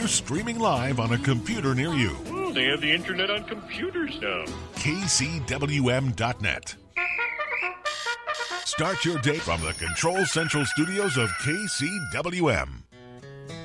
or streaming live on a computer near you. Oh, they have the internet on computers now. KCWM.net. Start your day from the Control Central studios of KCWM.